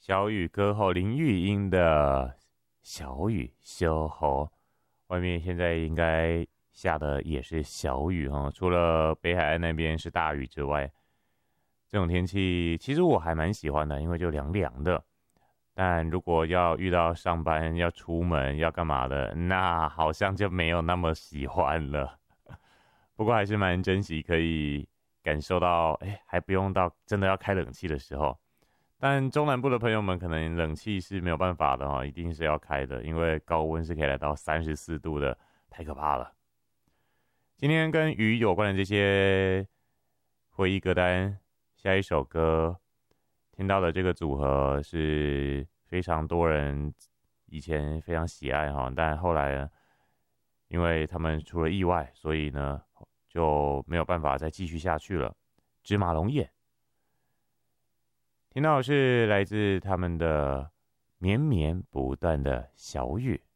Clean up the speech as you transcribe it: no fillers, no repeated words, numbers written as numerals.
小雨歌后林玉英的小雨修吼，外面现在应该下的也是小雨哈，除了北海岸那边是大雨之外，这种天气其实我还蛮喜欢的，因为就凉凉的。但如果要遇到上班要出门要干嘛的，那好像就没有那么喜欢了。不过还是蛮珍惜可以感受到，还不用到真的要开冷气的时候。但中南部的朋友们可能冷气是没有办法的哦，一定是要开的，因为高温是可以来到34度的，太可怕了。今天跟雨有关的这些回忆歌单，下一首歌听到的这个组合是非常多人以前非常喜爱哈，但后来呢，因为他们出了意外，所以呢就没有办法再继续下去了。芝麻龙眼。听到的是来自他们的绵绵不断的小雨。